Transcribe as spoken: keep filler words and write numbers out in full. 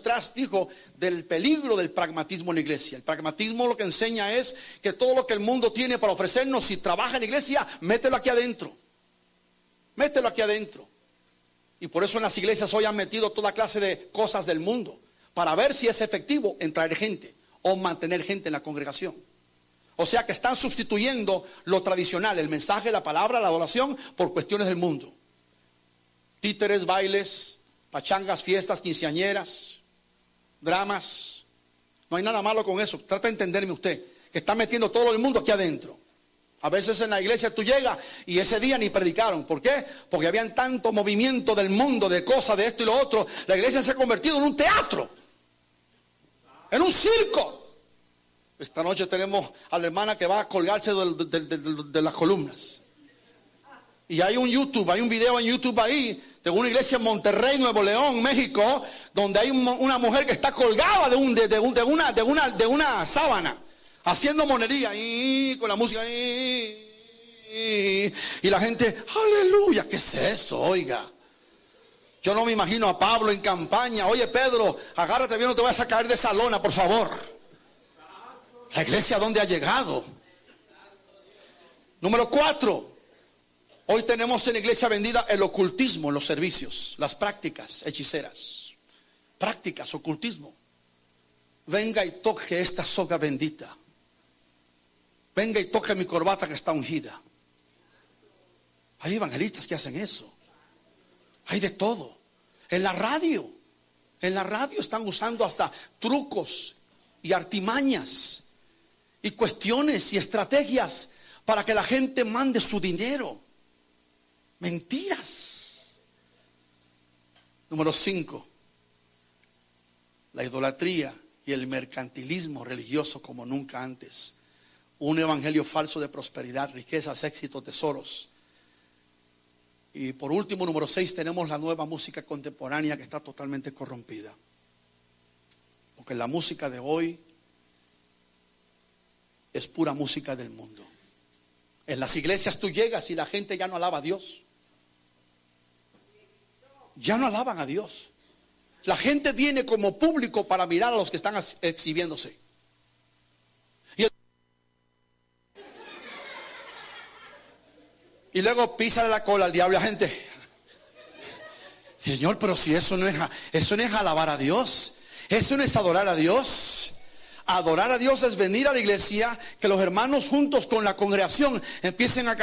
atrás dijo del peligro del pragmatismo en la iglesia. El pragmatismo lo que enseña es que todo lo que el mundo tiene para ofrecernos, si trabaja en la iglesia, mételo aquí adentro. Mételo aquí adentro. Y por eso en las iglesias hoy han metido toda clase de cosas del mundo, para ver si es efectivo en traer gente o mantener gente en la congregación. O sea que están sustituyendo lo tradicional, el mensaje, la palabra, la adoración, por cuestiones del mundo. Títeres, bailes, pachangas, fiestas, quinceañeras, dramas. No hay nada malo con eso. Trata de entenderme usted, que está metiendo todo el mundo aquí adentro. A veces en la iglesia tú llegas y ese día ni predicaron. ¿Por qué? Porque habían tanto movimiento del mundo, de cosas, de esto y lo otro. La iglesia se ha convertido en un teatro, en un circo. Esta noche tenemos a la hermana que va a colgarse de, de, de, de, de las columnas. Y hay un YouTube, hay un video en YouTube ahí de una iglesia en Monterrey, Nuevo León, México, donde hay un, una mujer que está colgada de, un, de, de, un, de, una, de, una, de una sábana, haciendo monería y con la música y, y, y la gente, aleluya. ¿Qué es eso? Oiga, yo no me imagino a Pablo en campaña. Oye, Pedro, agárrate bien, no te vayas a caer de esa lona, por favor. La iglesia, ¿dónde ha llegado? Número cuatro. Hoy tenemos en la iglesia vendida el ocultismo en los servicios, las prácticas hechiceras, prácticas, ocultismo. Venga y toque esta soga bendita. Venga y toque mi corbata que está ungida. Hay evangelistas que hacen eso. Hay de todo. En la radio, en la radio están usando hasta trucos y artimañas y cuestiones y estrategias para que la gente mande su dinero. Mentiras. Número cinco. La idolatría y el mercantilismo religioso como nunca antes. Un evangelio falso de prosperidad, riquezas, éxito, tesoros. Y por último, número seis, tenemos la nueva música contemporánea que está totalmente corrompida. Porque la música de hoy es pura música del mundo. En las iglesias tú llegas y la gente ya no alaba a Dios. Ya no alaban a Dios. La gente viene como público para mirar a los que están exhibiéndose. Y, el... y luego písale la cola al diablo a la gente. Señor, pero si eso no es, eso no es alabar a Dios. Eso no es adorar a Dios. Adorar a Dios es venir a la iglesia, que los hermanos juntos con la congregación empiecen a